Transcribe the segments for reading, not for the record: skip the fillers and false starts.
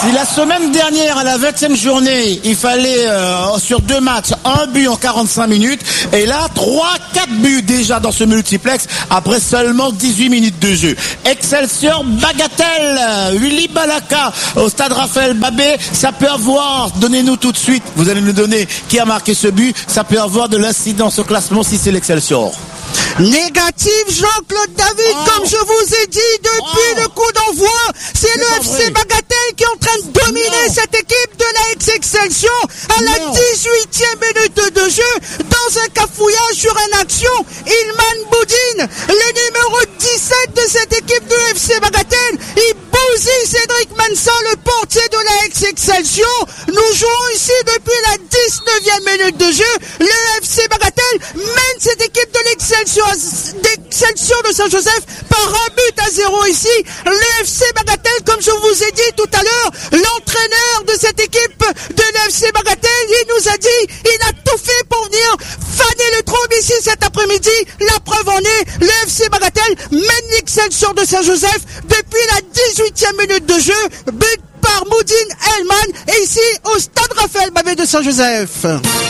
Si la semaine dernière, à la 20e journée, il fallait sur 2 matchs, 1 but en 45 minutes, et là, 3-4 buts déjà dans ce multiplex, après seulement 18 minutes de jeu. Excelsior Bagatelle, Willy Balaka, au stade Raphaël Babé, ça peut avoir, donnez-nous tout de suite, vous allez nous donner qui a marqué ce but, ça peut avoir de l'incidence au classement si c'est l'Excelsior. Négatif, Jean-Claude David, comme je vous ai dit depuis le coup d'envoi, c'est le FC Bagatelle qui est en train de dominer cette équipe de la ex-Excelsior à la 18e minute de jeu, dans un cafouillage sur une action. Ilman Boudine, le numéro 17 de cette équipe de FC Bagatelle, il bousille Cédric Mensa, le portier de la ex-Excelsior. Nous jouons ici depuis la 19e minute de jeu. Le FC Bagatelle mène cette équipe de l'Excelsior de Saint-Joseph par 1-0 ici. Le FC Bagatelle, comme je vous ai dit tout à l'heure, l'entraîneur de cette équipe de l'FC Bagatelle, il nous a dit, il a tout fait pour venir faner le trône ici cet après-midi. La preuve en est, le FC Bagatelle mène l'Excelsior de Saint-Joseph depuis la 18e minute de jeu. But par Moudine Elman, et ici au stade Raphaël Babé de Saint-Joseph.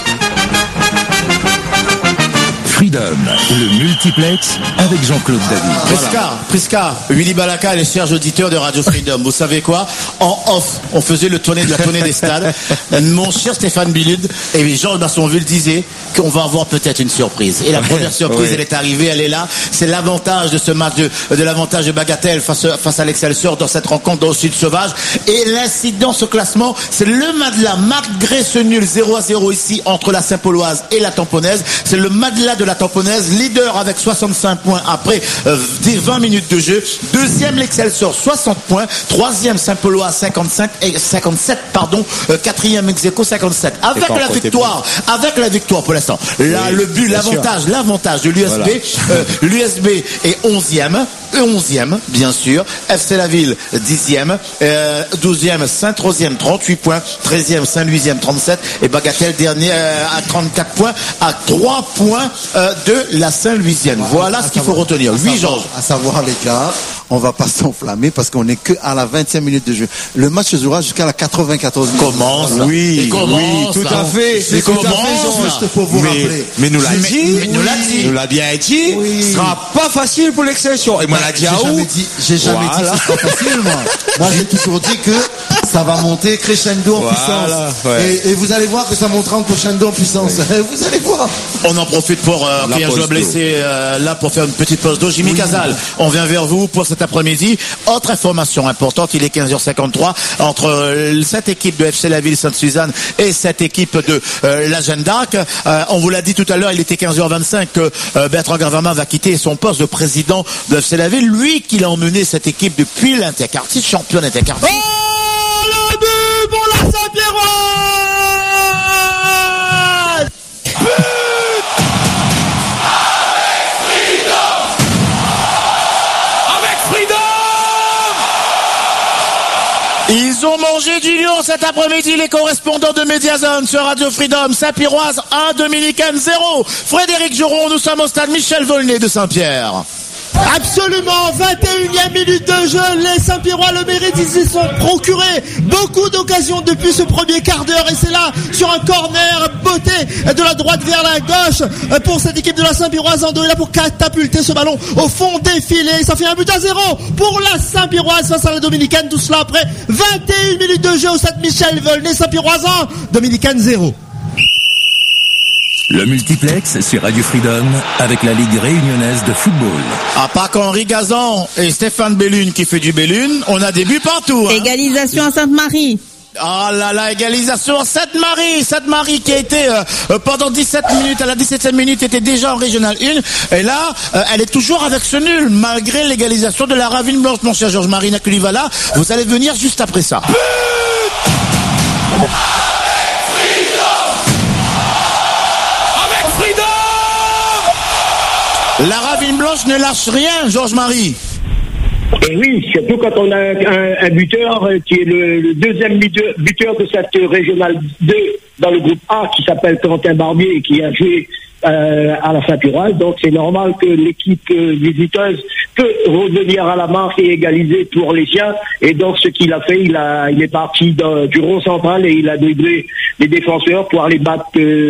Freedom, le multiplex avec Jean-Claude David. Prisca, Willy Balaka, les chers auditeurs de Radio Freedom. Vous savez quoi? En off, on faisait la tournée des stades. Mon cher Stéphane Bilud et Georges Bassonville disaient qu'on va avoir peut-être une surprise. Et la première surprise, elle est arrivée, elle est là. C'est l'avantage de ce match de l'avantage de Bagatelle face à l'Excelsior dans cette rencontre dans le Sud Sauvage. Et l'incidence au classement, c'est le Madela, malgré ce nul 0-0 ici entre la Saint-Pauloise et la Tamponnaise. C'est le Madela de la Tamponnaise, leader avec 65 points après 20 minutes de jeu. Deuxième l'Excelsior, 60 points. Troisième Saint-Pauloise, 57, quatrième ex-aequo, 57. Avec la victoire pour l'instant. Là, le but, l'avantage de l'USB. L'USB est 11e, bien sûr. FC La Ville, 10e. 12e, Saint-Rosième, 38 points. 13e, Saint-Louisième, 37. Et Bagatelle, dernier, à 34 points, à 3 points de la Saint-Louisienne. Voilà ce qu'il faut retenir. Oui, Georges. À savoir, les gars, on va pas s'enflammer parce qu'on n'est que à la 20e minute de jeu. Le match se jouera jusqu'à la 94e minute. Comment ça? Oui, tout à fait. C'est comment juste pour vous rappeler. Mais nous l'a bien dit. Oui. Ce sera pas facile pour l'Excelsior. Et moi, l'a dit j'ai jamais dit que ce sera facile, moi. Moi, j'ai toujours dit que ça va monter crescendo en puissance. Ouais. Et vous allez voir que ça montera en crescendo en puissance. Vous allez voir. On en profite pour qu'il y a un joueur blessé là pour faire une petite pause d'eau. Jimmy Casal, on vient vers vous pour cet après-midi. Autre information importante, il est 15h53 entre cette équipe de FC La Ville Sainte-Suzanne et cette équipe de la Jeanne d'Arc. On vous l'a dit tout à l'heure, il était 15h25 que Bertrand Gravama va quitter son poste de président de FC La Ville. Lui qui a emmené cette équipe depuis l'interquartier, champion d'interquartier. Oh, le but pour la Saint-Pierroise! Ils ont mangé du lion cet après-midi, les correspondants de Mediazone sur Radio Freedom. Saint-Pierroise 1, Dominicaine 0. Frédéric Joron, nous sommes au stade Michel Volnay de Saint-Pierre. Absolument, 21e minute de jeu, les Saint-Pierrois le mérite, ils se sont procurés beaucoup d'occasions depuis ce premier quart d'heure et c'est là sur un corner beauté de la droite vers la gauche pour cette équipe de la Saint-Pierroise. Ando est là pour catapulter ce ballon au fond des filets, ça fait 1-0 pour la Saint-Pierroise face à la Dominicaine, tout cela après 21 minutes de jeu au stade Michel Volnay. Saint-Pierroise 1, Dominicaine 0. Le multiplex sur Radio Freedom avec la Ligue réunionnaise de football. À part qu'Henri Gazan et Stéphane Bellune qui fait du Bellune, on a des buts partout. Hein. Égalisation à Sainte-Marie. Ah là là, égalisation à Sainte-Marie qui a été pendant 17 minutes, à la 17e minute était déjà en Régional 1 et là elle est toujours avec ce nul malgré l'égalisation de la Ravine Blanche. Mon cher Georges Marina Kulivala, vous allez venir juste après ça. La Ravine Blanche ne lâche rien, Georges-Marie. Et oui, surtout quand on a un buteur qui est le deuxième buteur de cette régionale 2 dans le groupe A qui s'appelle Quentin Barbier et qui a joué à la Saint-Pura. Donc c'est normal que l'équipe visiteuse peut revenir à la marque et égaliser pour les siens. Et donc ce qu'il a fait, il est parti du rond central et il a dribblé les défenseurs pour aller battre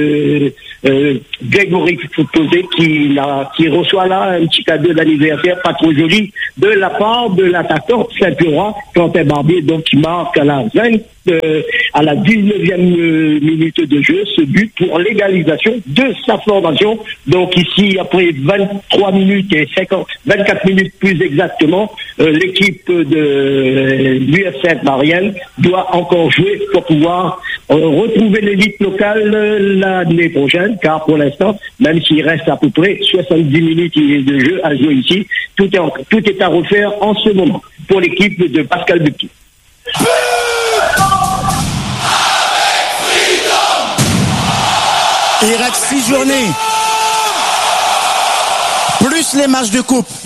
Grégory Posé qui reçoit là un petit cadeau d'anniversaire pas trop joli de la part de l'attaquant Saint-Pura, Quentin Barbier, donc qui marque à la 19e minute de jeu ce but pour l'égalisation de sa formation. Donc ici, après 23 minutes et 24 minutes plus exactement, l'équipe de l'US Sainte-Marienne doit encore jouer pour pouvoir retrouver l'élite locale l'année prochaine, car pour l'instant, même s'il reste à peu près 70 minutes de jeu à jouer ici, tout est à refaire en ce moment pour l'équipe de Pascal Bucchi. Il reste 6 journées. Plus les matchs de coupe.